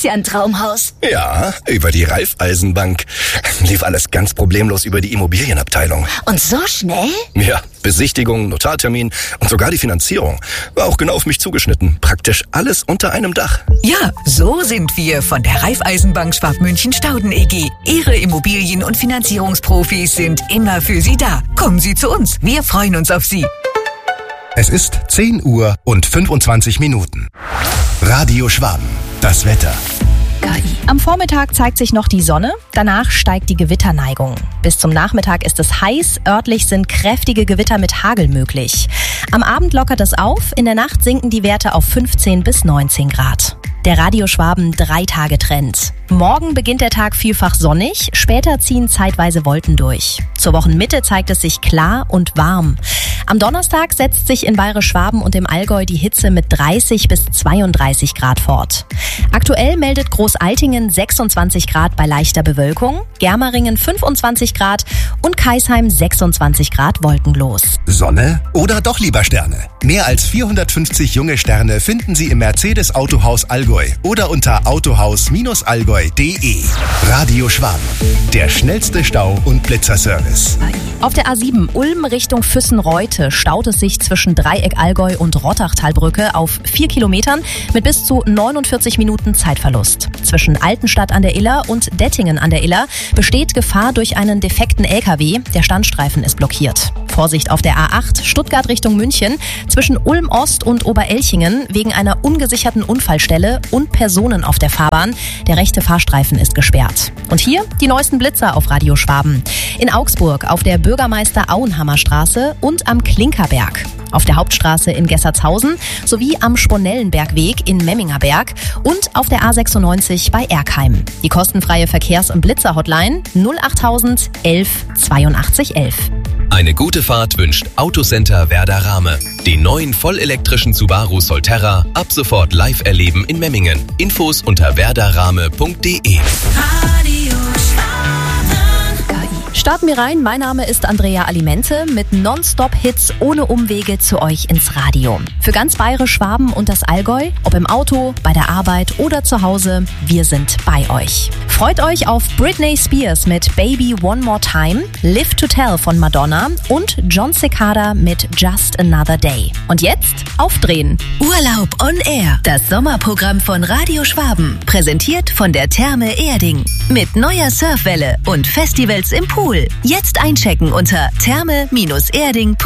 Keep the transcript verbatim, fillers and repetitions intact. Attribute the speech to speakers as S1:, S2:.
S1: ist ja ein Traumhaus.
S2: Ja, über die Raiffeisenbank. Lief alles ganz problemlos über die Immobilienabteilung.
S1: Und so schnell?
S2: Ja, Besichtigung, Notartermin und sogar die Finanzierung. War auch genau auf mich zugeschnitten. Praktisch alles unter einem Dach.
S3: Ja, so sind wir von der Raiffeisenbank Schwabmünchen-Stauden E G. Ihre Immobilien- und Finanzierungsprofis sind immer für Sie da. Kommen Sie zu uns. Wir freuen uns auf Sie.
S4: Es ist zehn Uhr und fünfundzwanzig Minuten. Radio Schwaben. Das Wetter.
S5: Am Vormittag zeigt sich noch die Sonne, danach steigt die Gewitterneigung. Bis zum Nachmittag ist es heiß, örtlich sind kräftige Gewitter mit Hagel möglich. Am Abend lockert es auf, in der Nacht sinken die Werte auf fünfzehn bis neunzehn Grad. Der Radio Schwaben Drei-Tage-Trend. Morgen beginnt der Tag vielfach sonnig, später ziehen zeitweise Wolken durch. Zur Wochenmitte zeigt es sich klar und warm. Am Donnerstag setzt sich in Bayerisch-Schwaben und im Allgäu die Hitze mit dreißig bis zweiunddreißig Grad fort. Aktuell meldet Großaltingen sechsundzwanzig Grad bei leichter Bewölkung, Germeringen fünfundzwanzig Grad und Kaisheim sechsundzwanzig Grad wolkenlos.
S4: Sonne oder doch lieber Sterne? Mehr als vierhundertfünfzig junge Sterne finden Sie im Mercedes Autohaus Allgäu oder unter autohaus allgäu punkt de. Radio Schwaben, der schnellste Stau- und Blitzerservice.
S5: Auf der A sieben Ulm Richtung Füssen-Reute staut es sich zwischen Dreieck Allgäu und Rottachtalbrücke auf vier Kilometern mit bis zu neunundvierzig Minuten Zeitverlust. Zwischen Altenstadt an der Iller und Dettingen an der Iller besteht Gefahr durch einen defekten L K W. Der Standstreifen ist blockiert. Vorsicht auf der A acht Stuttgart Richtung München zwischen Ulm Ost und Oberelchingen wegen einer ungesicherten Unfallstelle und Personen auf der Fahrbahn. Der rechte Fahrstreifen ist gesperrt. Und hier die neuesten Blitzer auf Radio Schwaben. In Augsburg auf der Bürgermeister-Auenhammer-Straße und am Klinkerberg. Auf der Hauptstraße in Gessertshausen sowie am Sponellenbergweg in Memmingerberg und auf der A sechsundneunzig bei Erkheim. Die kostenfreie Verkehrs- und Blitzer-Hotline null achttausend elf zweiundachtzig elf.
S6: Eine gute Fahrt wünscht Autocenter Werder Rahme. Den neuen vollelektrischen Subaru Solterra ab sofort live erleben in Memmingen. Infos unter werderrahme punkt de.
S5: Starten wir rein. Mein Name ist Andrea Alimente mit Nonstop-Hits ohne Umwege zu euch ins Radio. Für ganz Bayerisch-Schwaben und das Allgäu, ob im Auto, bei der Arbeit oder zu Hause, wir sind bei euch. Freut euch auf Britney Spears mit Baby One More Time, Live to Tell von Madonna und John Cicada mit Just Another Day. Und jetzt aufdrehen.
S3: Urlaub on Air, das Sommerprogramm von Radio Schwaben. Präsentiert von der Therme Erding. Mit neuer Surfwelle und Festivals im Pool. Jetzt einchecken unter therme Bindestrich erding punkt de.